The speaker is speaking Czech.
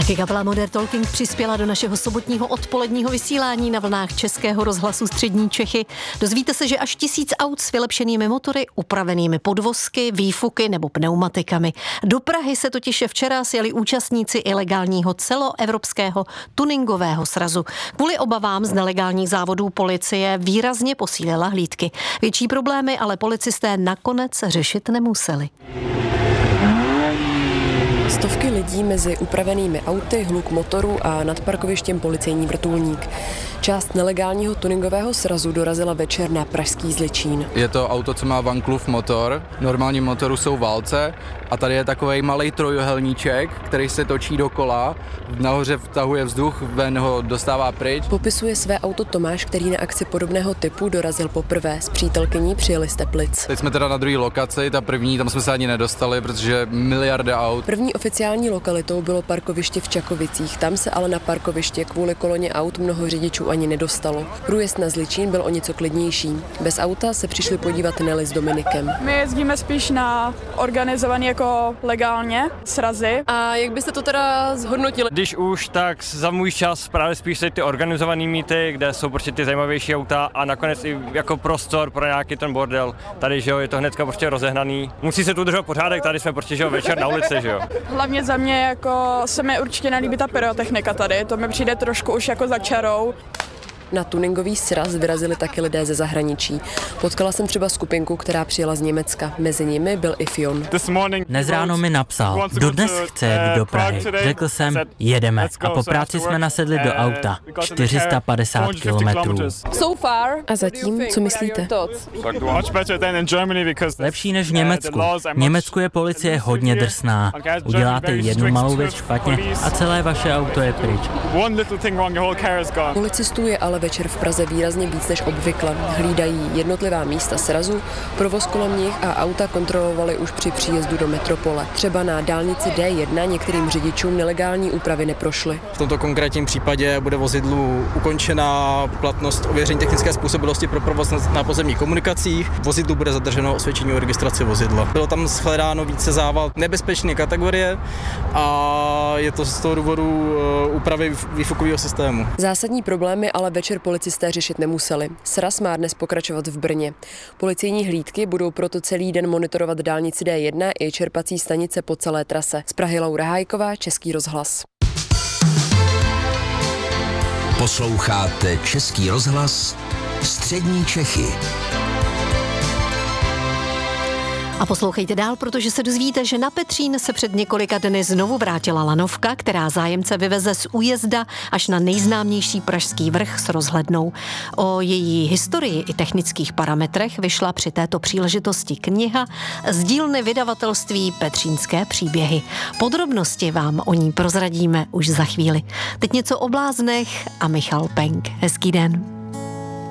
Taky kapela Modern Talking přispěla do našeho sobotního odpoledního vysílání na vlnách Českého rozhlasu Střední Čechy. Dozvíte se, že až 1000 aut s vylepšenými motory, upravenými podvozky, výfuky nebo pneumatikami. Do Prahy se totiž včera sjeli účastníci ilegálního celoevropského tuningového srazu. Kvůli obavám z nelegálních závodů policie výrazně posílila hlídky. Větší problémy ale policisté nakonec řešit nemuseli. Stovky lidí mezi upravenými auty, hluk motoru a nad parkovištěm policejní vrtulník. Část nelegálního tuningového srazu dorazila večer na pražský Zličín. Je to auto, co má Vancloof motor. Normální motoru jsou válce a tady je takovej malej trojuhelníček, který se točí dokola. Nahoře vtahuje vzduch, ven ho dostává pryč. Popisuje své auto Tomáš, který na akci podobného typu dorazil poprvé. S přítelkyní přijeli z Teplic. Teď jsme teda na druhé lokaci, ta první, tam jsme se ani nedostali, protože miliarda aut. První oficiální lokalitou bylo parkoviště v Čakovicích. Tam se ale na parkoviště kvůli koloně aut mnoho řidičů ani nedostalo. Průjezd na Zličín byl o něco klidnější. Bez auta se přišli podívat Nelly s Dominikem. My jezdíme spíš na organizovaný jako legálně srazy. A jak byste to teda zhodnotili? Když už, tak za můj čas právě spíš ty organizované mýty, kde jsou prostě ty zajímavější auta a nakonec i jako prostor pro nějaký ten bordel. Tady, že jo, je to hnedka prostě rozehnaný. Musí se tu držet pořádek, tady jsme prostě, že jo, večer na ulici, že jo. Hlavně za mě jako se mi určitě nelíbí ta pyrotechnika tady, to mi přijde trošku už jako za čarou. Na tuningový sraz vyrazili taky lidé ze zahraničí. Potkala jsem třeba skupinku, která přijela z Německa. Mezi nimi byl i Fion. Dnes ráno mi napsal, dodnes chce jet do Prahy. Řekl jsem, jedeme. A po práci jsme nasedli do auta. 450 kilometrů. A zatím, co myslíte? Lepší než v Německu. V Německu je policie hodně drsná. Uděláte jednu malou věc špatně a celé vaše auto je pryč. Policistů je ale večer v Praze výrazně víc než obvykle. Hlídají jednotlivá místa srazu, provoz kolem nich a auta kontrolovali už při příjezdu do metropole. Třeba na dálnici D1 některým řidičům nelegální úpravy neprošly. V tomto konkrétním případě bude vozidlu ukončena platnost ověření technické způsobilosti pro provoz na pozemních komunikacích. Vozidlu bude zadrženo osvědčení o registraci vozidla. Bylo tam shledáno více zával nebezpečné kategorie a je to z toho důvodu úpravy výfukového systému. Zásadní problémy ale večer policisté řešit nemuseli. Sraz má dnes pokračovat v Brně. Policejní hlídky budou proto celý den monitorovat dálnici D1 i čerpací stanice po celé trase. Z Prahy Laura Hájková, Český rozhlas. Posloucháte Český rozhlas Střední Čechy. A poslouchejte dál, protože se dozvíte, že na Petřín se před několika dny znovu vrátila lanovka, která zájemce vyveze z Újezda až na nejznámější pražský vrch s rozhlednou. O její historii i technických parametrech vyšla při této příležitosti kniha z dílny vydavatelství Petřínské příběhy. Podrobnosti vám o ní prozradíme už za chvíli. Teď něco o bláznech a Michal Penk. Hezký den.